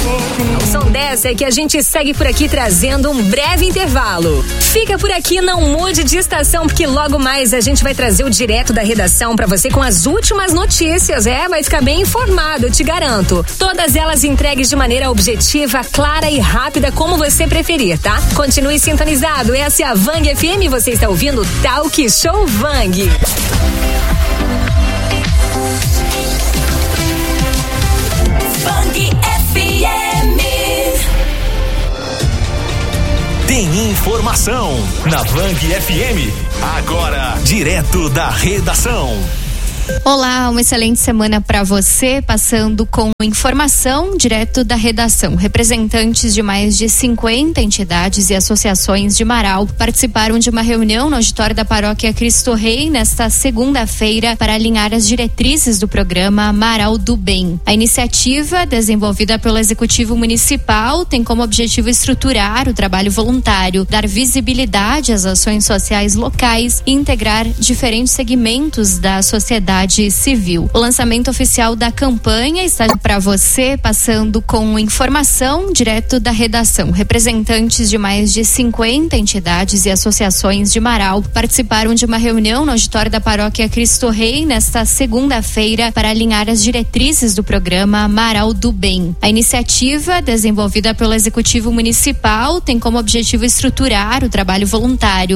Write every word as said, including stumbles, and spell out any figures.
Ao som dessa é que a gente segue por aqui trazendo um breve intervalo. Fica por aqui, não mude de estação, porque logo mais a gente vai trazer o direto da redação pra você com as últimas notícias. É, vai ficar bem informado, eu te garanto. Todas elas entregues de maneira objetiva, clara e rápida, como você preferir, tá? Continue sintonizado. Essa é a Vang F M, você está ouvindo Talk Show Vang. Vang F M. Tem informação na Vang F M. Agora, direto da redação. Olá, uma excelente semana para você, passando com informação direto da redação. Representantes de mais de cinquenta entidades e associações de Marau participaram de uma reunião no auditório da Paróquia Cristo Rei nesta segunda-feira para alinhar as diretrizes do programa Marau do Bem. A iniciativa, desenvolvida pelo Executivo Municipal, tem como objetivo estruturar o trabalho voluntário, dar visibilidade às ações sociais locais e integrar diferentes segmentos da sociedade civil. O lançamento oficial da campanha está para você, passando com informação direto da redação. Representantes de mais de cinquenta entidades e associações de Marau participaram de uma reunião no auditório da Paróquia Cristo Rei nesta segunda-feira para alinhar as diretrizes do programa Marau do Bem. A iniciativa, desenvolvida pelo Executivo Municipal, tem como objetivo estruturar o trabalho voluntário,